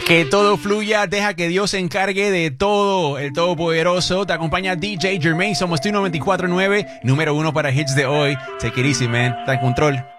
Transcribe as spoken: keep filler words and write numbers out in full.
Que todo fluya, deja que Dios se encargue de todo. El Todopoderoso te acompaña D J Jermaine. Somos tu noventa y cuatro punto nueve, número uno para hits de hoy. Take it easy, man. Está en control.